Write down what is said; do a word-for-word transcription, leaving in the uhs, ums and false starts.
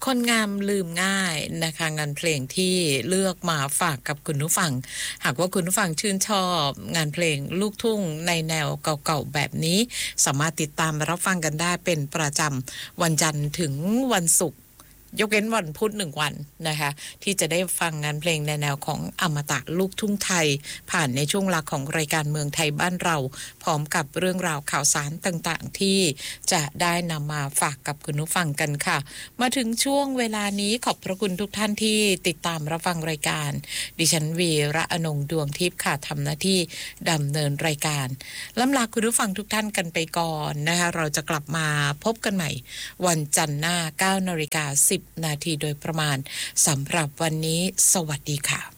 คนงามลืมง่ายนะคะงานเพลงที่เลือกมาฝากกับคุณผู้ฟังหากว่าคุณผู้ฟังชื่นชอบงานเพลงลูกทุ่งในแนวเก่าๆแบบนี้สามารถติดตามรับฟังกันได้เป็นประจำวันจันทร์ถึงวันศุกร์ยกเว้นวันพุธหนึ่งวันนะคะที่จะได้ฟังงานเพลงในแนวของอมตะลูกทุ่งไทยผ่านในช่วงหลักของรายการเมืองไทยบ้านเราพร้อมกับเรื่องราวข่าวสารต่างๆที่จะได้นำมาฝากกับคุณผู้ฟังกันค่ะมาถึงช่วงเวลานี้ขอบพระคุณทุกท่านที่ติดตามรับฟังรายการดิฉันวีระอนงค์ดวงทิพย์ค่ะทำหน้าที่ดำเนินรายการล้ำลาคุณผู้ฟังทุกท่านกันไปก่อนนะคะเราจะกลับมาพบกันใหม่วันจันทร์หน้า เก้านาฬิกาสิบนาทีโดยประมาณสำหรับวันนี้สวัสดีค่ะ